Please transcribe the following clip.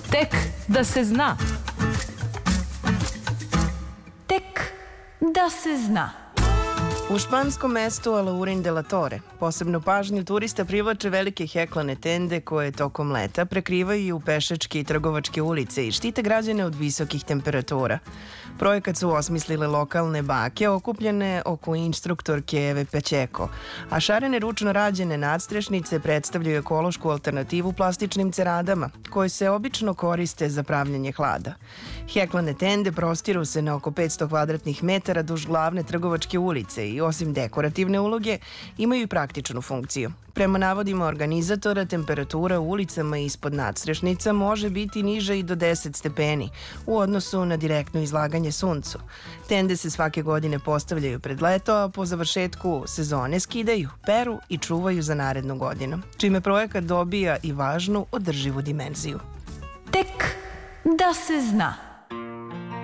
Tek da se zna. Tek da se zna. U španskom mestu Alhaurín de la Torre posebnu pažnju turista privlače velike heklane tende koje tokom leta prekrivaju pešačke i trgovačke ulice i štite građane od visokih temperatura. Projekat su osmislile lokalne bake okupljene oko instruktorke Eve Pacheco, a šarene ručno rađene nadstrešnice predstavljaju ekološku alternativu plastičnim ceradama, koje se obično koriste za pravljenje hlada. Heklane tende prostiru se na oko 500 kvadratnih metara duž glavne trgovačke ulice i osim dekorativne uloge imaju i praktičnu funkciju. Prema navodima organizatora, temperatura u ulicama ispod nadstrešnica može biti niža i do 10 stepeni u odnosu na direktno izlaganje suncu. Tende se svake godine postavljaju pred leto, a po završetku sezone skidaju, peru i čuvaju za narednu godinu, čime projekat dobija i važnu održivu dimenziju. Tek da se zna.